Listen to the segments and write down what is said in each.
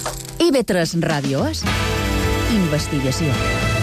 IB3 Ràdio és investigació.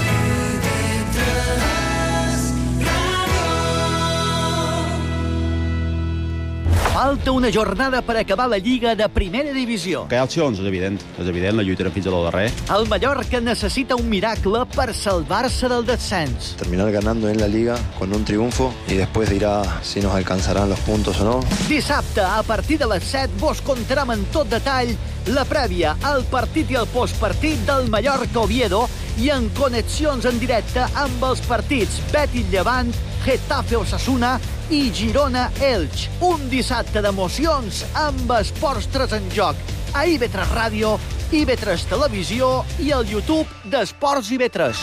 Falta una jornada per acabar la Lliga de Primera Divisió. Que hi ha opcions, és evident, la lluitarem fins a lo darrer. El Mallorca necessita un miracle per salvar-se del descens. Terminar ganando en la Liga con un triunfo y después dirá si nos alcanzarán los puntos o no. Dissabte, a partir de les 7, vos contarem en tot detall la prèvia, el partit i el postpartit del Mallorca-Oviedo i en connexions en directe amb els partits Betis-Llevant, Getafe-Osasuna i Girona-Elx. Un dissabte d'emocions amb Esports 3 en joc a IB3 Ràdio, IB3 Televisió i el YouTube d'Esports IB3.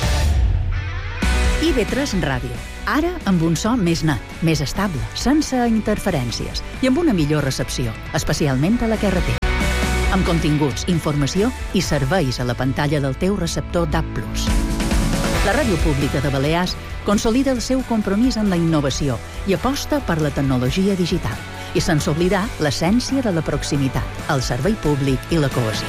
IB3 Ràdio. Ara amb un so més net, més estable, sense interferències i amb una millor recepció, especialment a la carretera. Amb continguts, informació i serveis a la pantalla del teu receptor DAB+. La Ràdio Pública de Balears consolida el seu compromís amb la innovació i aposta per la tecnologia digital, i sense oblidar l'essència de la proximitat, el servei públic i la cohesió.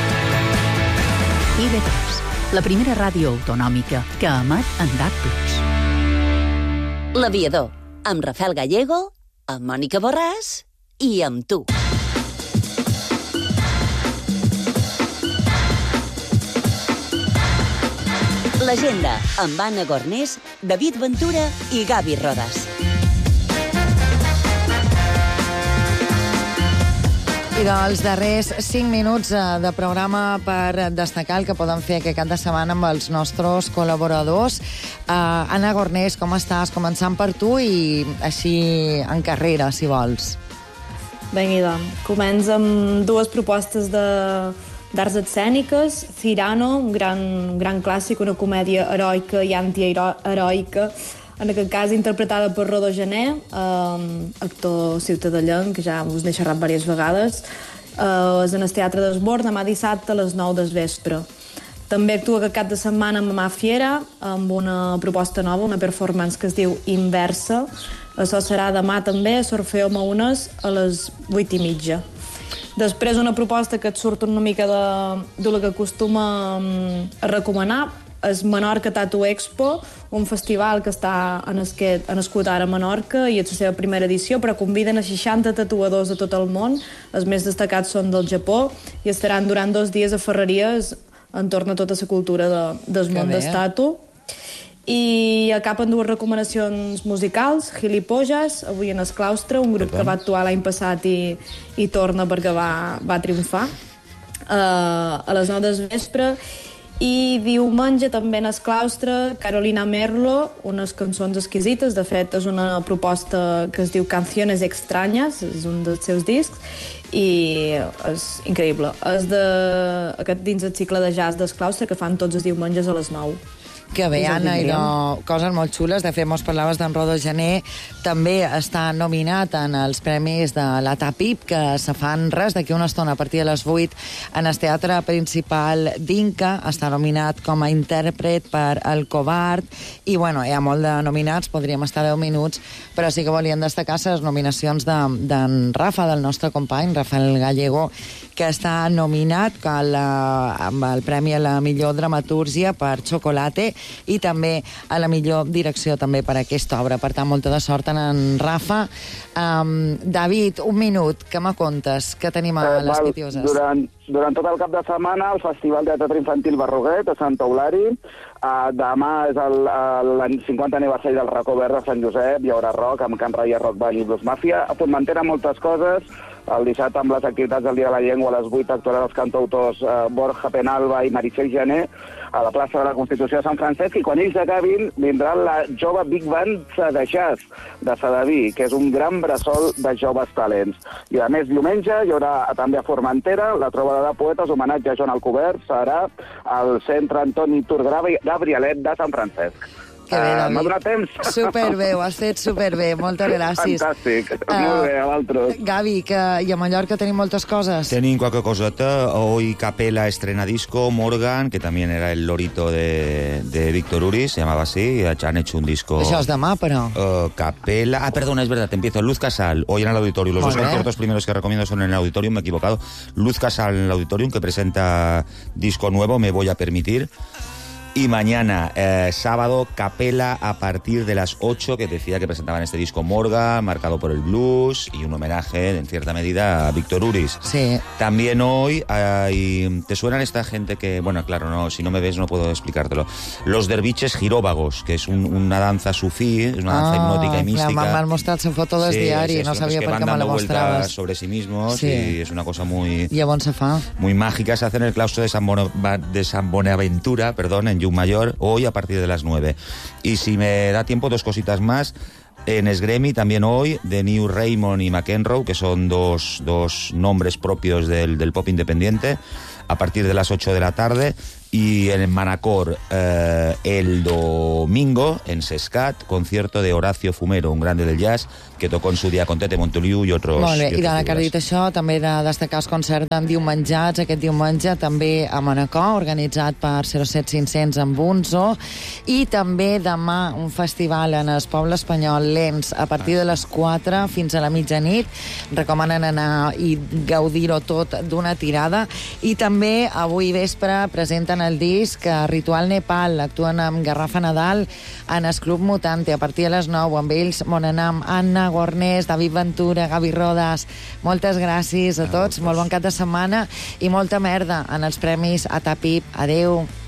IB3, la primera ràdio autonòmica que emet en DAB+. L'Aviador, amb Rafael Gallego, amb Mònica Borràs i amb tu. L'Agenda, amb Anna Gornés, David Ventura i Gavi Rodas. I dels darrers 5 minuts de programa per destacar el que poden fer aquest cap de setmana amb els nostres col·laboradors. Anna Gornés, com estàs? Començant per tu i així en carrera, si vols. Vinga, comença amb dues propostes d'arts escèniques. Cyrano, un gran clàssic, una comèdia heroica i antiheroica, en aquest cas interpretada per Rodó Gené, actor ciutadellenc, que ja us n'he xerrat diverses vegades. És en el Teatre d'Esbord, demà dissabte a les 9 del vespre. També actua aquest cap de setmana amb Mamà Fiera, amb una proposta nova, una performance que es diu Inversa. Això serà demà també a Sorfeo Maunes a les 8:30. Després una proposta que et surt una mica de la que acostuma a recomanar és Menorca Tattoo Expo, un festival que està nascut ara a Menorca i és la seva primera edició, però conviden a 60 tatuadors de tot el món. Els més destacats són del Japó i estaran durant 2 dies a Ferreries entorn a tota la cultura del món del tatu. I acaben 2 recomanacions musicals. Gilipollas, avui en el Claustre, un grup que va actuar l'any passat i torna perquè va triomfar a les 9 del vespre. I diumenge també en el Claustre, Carolina Merlo, unes cançons exquisites. De fet, és una proposta que es diu Canciones Extrañas, és un dels seus discs, i és increïble. És dins el cicle de jazz del Claustre que fan tots els diumenges a les 9. Que bé, Anna, i coses molt xules. De fet, mos parlaves d'en Rodó Gené. També està nominat en els premis de la TAPIP, que se fan res d'aquí una estona, a partir de les 8, en el Teatre Principal d'Inca. Està nominat com a intèrpret per El Covard. I, bueno, hi ha molt de nominats, podríem estar 10 minuts, però sí que volíem destacar les nominacions d'en Rafa, del nostre company, Rafael Gallego, que està nominat amb el Premi a la millor dramatúrgia per Chocolate i també a la millor direcció també per aquesta obra. Per tant, molta de sort en Rafa. David, un minut, què me contes? Què tenim a les Pitioses? Durant tot el cap de setmana, el Festival de Teatre Infantil Barroguet, a Santa Eulària. Demà és el 50 aniversari del Racó Verd de Sant Josep, hi haurà rock amb Can Raia, Rock Band i Blues Mafia. A Formentera moltes coses. El dissabte, amb les activitats del Dia de la Llengua, a les 8 actuaran els cantautors Borja Penalba i Meritxell Gené a la plaça de la Constitució de Sant Francesc, i quan ells acabin vindrà la jove Big Band de Jazz de Sedaví, que és un gran bressol de joves talents. I a més, diumenge hi haurà també a Formentera la trobada de poetes, homenatge a Joan Alcobert, serà al Centre Antoni Turgrava i Gabrielet de Sant Francesc. Que bé, David. M'ha donat temps. Superbé, ho has fet superbé. Moltes gràcies. Fantàstic. Molt bé, a l'altre. Gavi, i a Mallorca tenim moltes cosas. Tenim qualque coseta. Hoy Capela estrena disco, Morgan, que también era el lorito de Víctor Uris, se llamaba así, han hecho un disco... Això és demà, però. Capela... perdona, es verdad, empiezo. Luz Casal, hoy en el Auditorium. Los dos conciertos primeros que recomiendo son en el Auditorium, me he equivocado. Luz Casal en el Auditorium, que presenta disco nuevo, Me voy a permitir. Y mañana, sábado, Capela a partir de las 8, que decía que presentaban este disco Morgan, marcado por el blues, y un homenaje, en cierta medida, a Víctor Uris. Sí. También hoy ¿te suenan esta gente que... Bueno, claro, no, si no me ves no puedo explicártelo. Los derviches giróvagos, que es una danza sufí, es una danza hipnótica y mística. M'han mostrat su foto del diari, no sabia per què me la mostraves. Sobre sí mismos, y es una cosa muy... I a on se fa? Muy mágica. Se hace en el claustro de San Bonaventura, en Mayor, hoy a partir de las 9. Y si me da tiempo, dos cositas más. En Esgremi también hoy, de New Raymond y McEnroe, que son dos nombres propios del pop independiente, a partir de las 8 de la tarde. Y en Manacor, el domingo, en Sescat, concierto de Horacio Fumero, un grande del jazz, que tocó en su día con Tete Montoliu i otros... Molt bé, i de que ha dit això, també de destacar els concerts d'endiumenjats, aquest diumenge, també a Manacor, organitzat per 07500 amb Bunzo, i també demà un festival en el poble espanyol, Lens, a partir de les 4 fins a la mitjanit. Recomanen anar i gaudir-ho tot d'una tirada. I també avui vespre presenten el disc Ritual Nepal, actuen amb Garrafa Nadal en el Club Mutante a partir de les 9, amb ells Monanam, Anna Gornés, David Ventura, Gavi Rodas. Moltes gràcies a tots, molt bon cap de setmana i molta merda en els premis ATAPIP. Adeu.